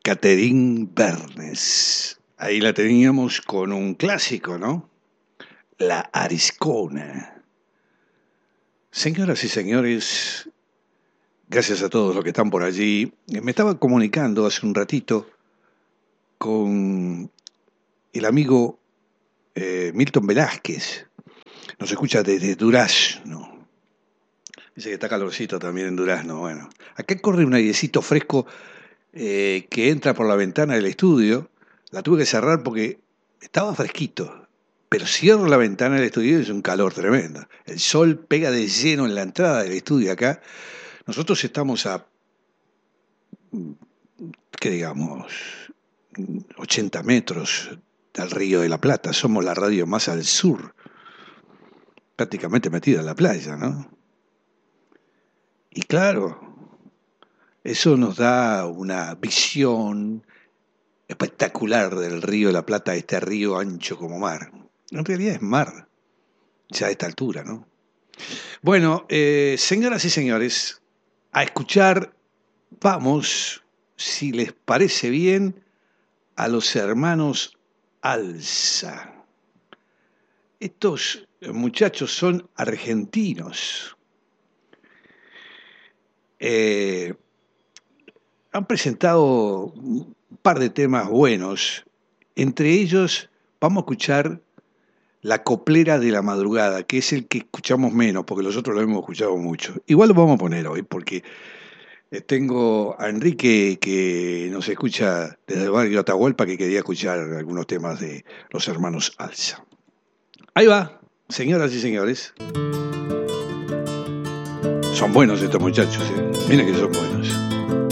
Catherine Bernes. Ahí la teníamos con un clásico, ¿no? La Ariscona. Señoras y señores, gracias a todos los que están por allí. Me estaba comunicando hace un ratito con el amigo Milton Velázquez. Nos escucha desde Durazno. Dice que está calorcito también en Durazno. Bueno, acá corre un airecito fresco que entra por la ventana del estudio. La tuve que cerrar porque estaba fresquito. Pero cierro la ventana del estudio y es un calor tremendo. El sol pega de lleno en la entrada del estudio acá. Nosotros estamos a, ¿qué digamos? 80 metros del Río de la Plata. Somos la radio más al sur. Prácticamente metida en la playa, ¿no? Y claro, eso nos da una visión espectacular del Río de la Plata, este río ancho como mar. En realidad es mar, ya a esta altura, ¿no? Bueno, señoras y señores, a escuchar, vamos, si les parece bien, a los hermanos Alza. Estos muchachos son argentinos. Han presentado un par de temas buenos. Entre ellos, vamos a escuchar La Coplera de la Madrugada, que es el que escuchamos menos, porque los otros lo hemos escuchado mucho. Igual lo vamos a poner hoy, porque tengo a Enrique que nos escucha desde el barrio Atahualpa, que quería escuchar algunos temas de los hermanos Alza. Ahí va, señoras y señores. Son buenos estos muchachos, miren que son buenos.